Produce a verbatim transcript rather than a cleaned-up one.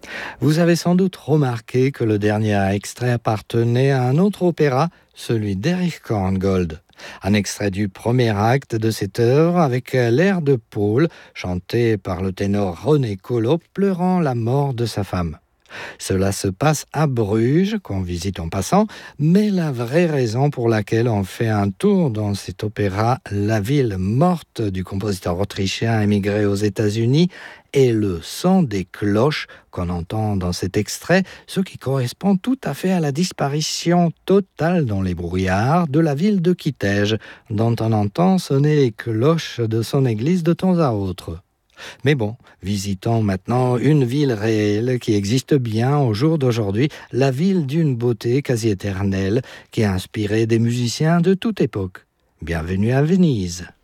Vous avez sans doute remarqué que le dernier extrait appartenait à un autre opéra, celui d'Erich Korngold. Un extrait du premier acte de cette œuvre avec l'air de Paul, chanté par le ténor René Collot, pleurant la mort de sa femme. Cela se passe à Bruges, qu'on visite en passant, mais la vraie raison pour laquelle on fait un tour dans cet opéra, la ville morte du compositeur autrichien émigré aux États-Unis, est le son des cloches qu'on entend dans cet extrait, ce qui correspond tout à fait à la disparition totale dans les brouillards de la ville de Kitej, dont on entend sonner les cloches de son église de temps à autre. Mais bon, visitons maintenant une ville réelle qui existe bien au jour d'aujourd'hui, la ville d'une beauté quasi éternelle qui a inspiré des musiciens de toute époque. Bienvenue à Venise.